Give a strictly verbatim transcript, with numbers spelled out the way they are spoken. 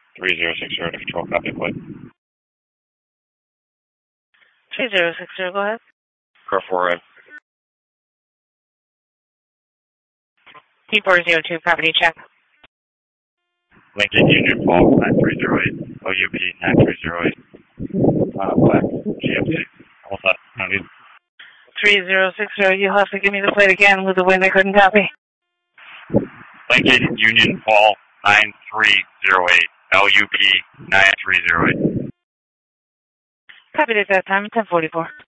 three zero six zero to control, copy, plate. three zero six zero, go ahead. Car four red. T four zero two, property check. Lincoln Union Falls nine three zero eight, O U P nine three zero eight, uh, black, G M C. What's that? three zero six zero, you'll have to give me the plate again with the wind I couldn't copy. Lincoln Union Falls nine three zero eight, L U P nine three zero eight. Copied at that time, ten forty-four.